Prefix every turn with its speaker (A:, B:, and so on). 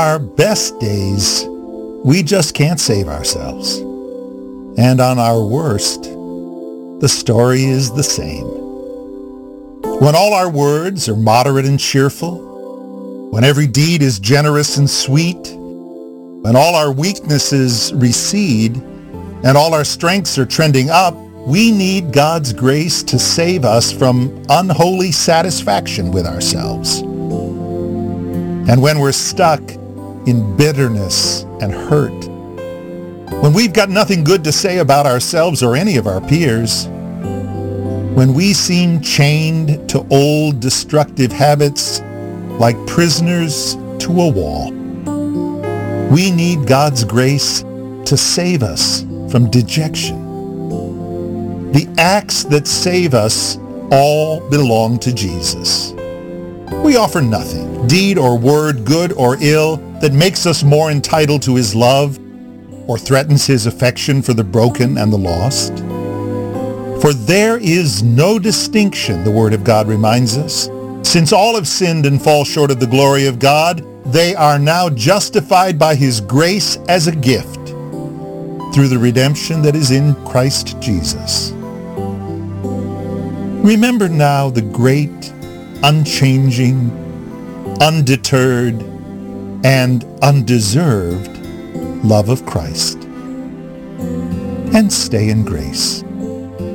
A: our best days, we just can't save ourselves. And on our worst, the story is the same. When all our words are moderate and cheerful, when every deed is generous and sweet, when all our weaknesses recede and all our strengths are trending up, we need God's grace to save us from unholy satisfaction with ourselves. And when we're stuck in bitterness and hurt, when we've got nothing good to say about ourselves or any of our peers, when we seem chained to old destructive habits like prisoners to a wall, we need God's grace to save us from dejection. The acts that save us all belong to Jesus. We offer nothing, deed or word, good or ill, that makes us more entitled to his love or threatens his affection for the broken and the lost. For there is no distinction, the Word of God reminds us. Since all have sinned and fall short of the glory of God, they are now justified by his grace as a gift through the redemption that is in Christ Jesus. Remember now the great, unchanging, undeterred, and undeserved love of Christ, and stay in grace.